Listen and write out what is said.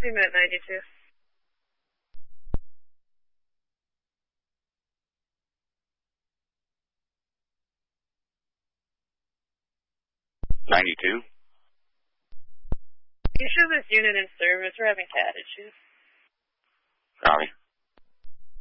See him at 92. 92. You show this unit in service. We're having cat issues. Copy.